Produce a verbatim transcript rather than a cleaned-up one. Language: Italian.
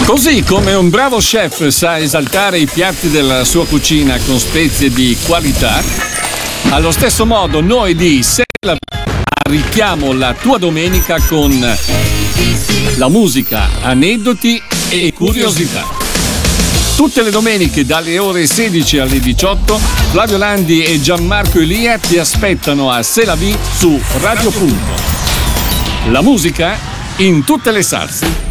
Così come un bravo chef sa esaltare i piatti della sua cucina con spezie di qualità, allo stesso modo noi di Se la arricchiamo la tua domenica con la musica, aneddoti e curiosità. Tutte le domeniche dalle ore sedici alle diciotto Flavio Landi e Gianmarco Elia ti aspettano a C'est la vie su Radio Punto. La musica in tutte le salse.